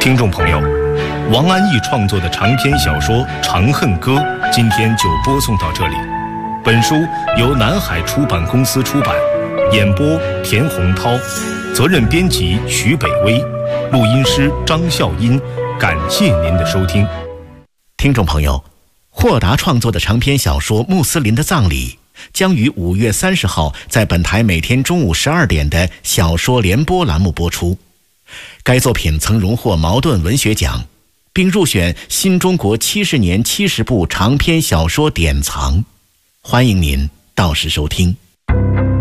听众朋友，王安忆创作的长篇小说《长恨歌》今天就播送到这里。本书由南海出版公司出版，演播田洪涛，责任编辑徐北威，录音师张笑音。感谢您的收听。 听众朋友，霍达创作的长篇小说《穆斯林的葬礼》将于5月30号在本台每天中午12点的小说联播栏目播出。该作品曾荣获茅盾文学奖，并入选新中国70年70部长篇小说典藏。欢迎您到时收听。